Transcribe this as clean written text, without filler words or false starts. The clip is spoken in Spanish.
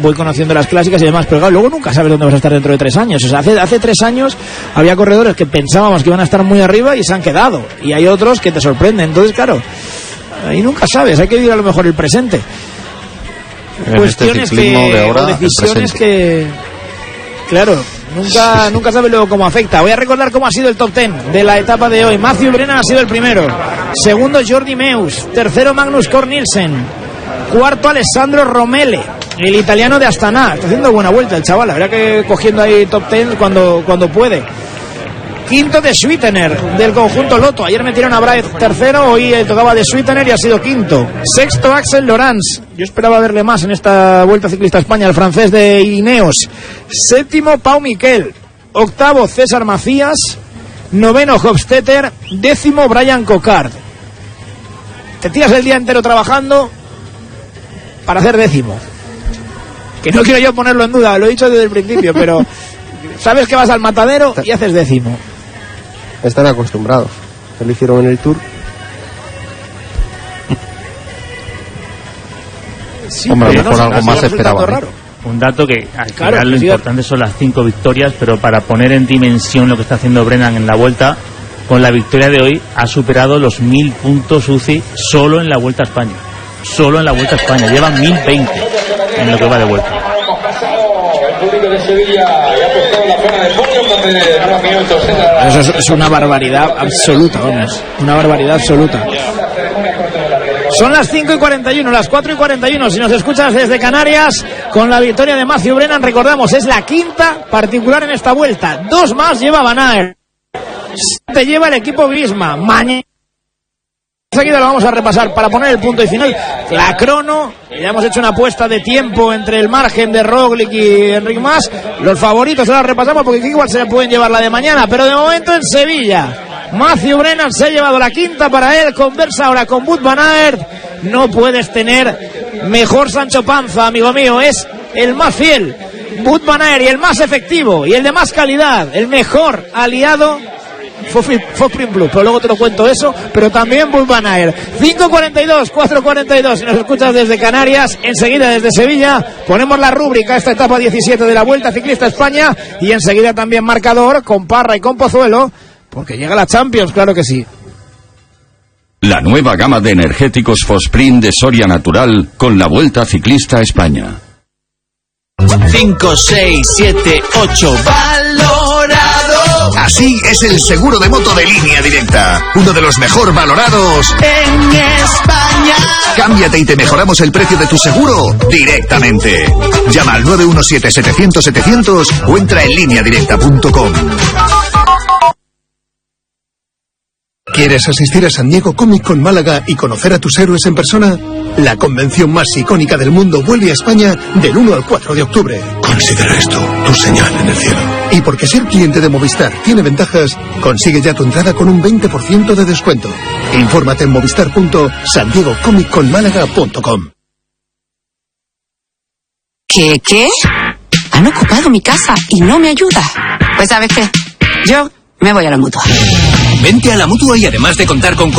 voy conociendo las clásicas y demás, pero claro, luego nunca sabes dónde vas a estar dentro de 3 años. O sea, hace 3 años había corredores que pensábamos que iban a estar muy arriba y se han quedado, y hay otros que te sorprenden. Entonces, claro, ahí nunca sabes, hay que vivir a lo mejor el presente. Cuestiones de ahora, o decisiones que, claro, nunca sabes luego cómo afecta. Voy a recordar cómo ha sido el top 10 de la etapa de hoy. Matthew Brennan ha sido el primero, segundo Jordi Meus, tercero Magnus Cort Nielsen, cuarto Alessandro Romele, el italiano de Astana. Está haciendo buena vuelta el chaval, la verdad que cogiendo ahí top 10 cuando puede. Quinto de Sweetener, del conjunto Lotto. Ayer metieron a Braith tercero, hoy tocaba de Sweetener y ha sido quinto. Sexto Axel Laurens, yo esperaba verle más en esta Vuelta Ciclista a España, el francés de Ineos. Séptimo Pau Miquel, octavo César Macías, noveno Hofstetter, décimo Brian Cocard. Te tiras el día entero trabajando para hacer décimo, que no quiero yo ponerlo en duda, lo he dicho desde el principio, pero sabes que vas al matadero y haces décimo. Están acostumbrados. Se lo hicieron en el Tour. Sí, hombre, a lo mejor algo más esperaba. Un dato que al claro, final lo importante son las 5 victorias, pero para poner en dimensión lo que está haciendo Brennan en la Vuelta, con la victoria de hoy ha superado los 1000 puntos UCI solo en la Vuelta a España. Solo en la Vuelta a España. Lleva 1020 en lo que va de Vuelta. Eso es una barbaridad absoluta, vamos. Una barbaridad absoluta. Son las 5:41, las 4:41. Si nos escuchas desde Canarias, con la victoria de Matthew Brennan, recordamos, es la quinta particular en esta vuelta. 2 más lleva Van Aert. Te lleva el equipo Visma. Mañana enseguida lo vamos a repasar para poner el punto y final. La crono, ya hemos hecho una apuesta de tiempo entre el margen de Roglic y Enric Mas. Los favoritos ahora repasamos porque igual se le pueden llevar la de mañana, pero de momento en Sevilla Matthew Brennan se ha llevado la quinta para él. Conversa ahora con Wout van Aert. No puedes tener mejor Sancho Panza, amigo mío. Es el más fiel, Wout van Aert, y el más efectivo y el de más calidad, el mejor aliado Fosprint Blue, pero luego te lo cuento eso, pero también Wout van Aert. 5:42, 4:42, si nos escuchas desde Canarias, enseguida desde Sevilla ponemos la rúbrica, esta etapa 17 de la Vuelta Ciclista a España, y enseguida también marcador con Parra y con Pozuelo, porque llega la Champions, claro que sí. La nueva gama de energéticos Fosprint de Soria Natural con la Vuelta Ciclista a España. 5, 6, 7, 8, valorado. Así es el seguro de moto de Línea Directa, uno de los mejor valorados en España. Cámbiate y te mejoramos el precio de tu seguro directamente. Llama al 917-700-700 o entra en lineadirecta.com. ¿Quieres asistir a San Diego Comic Con Málaga y conocer a tus héroes en persona? La convención más icónica del mundo vuelve a España del 1 al 4 de octubre. Considera esto tu señal en el cielo. Y porque ser cliente de Movistar tiene ventajas, consigue ya tu entrada con un 20% de descuento. Infórmate en movistar.sandiegocomicconmálaga.com. ¿Qué? Han ocupado mi casa y no me ayuda. Pues ¿sabes qué? Yo me voy a la Mutua. Vente a la Mutua y además de contar con